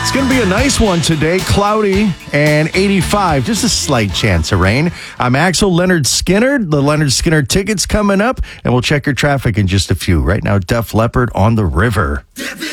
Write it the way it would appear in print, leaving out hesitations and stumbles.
It's going to be a nice one today. Cloudy and 85. Just a slight chance of rain. I'm Axel Leonard Skinner. The Leonard Skinner tickets coming up, and we'll check your traffic in just a few. Right now, Def Leppard on the river.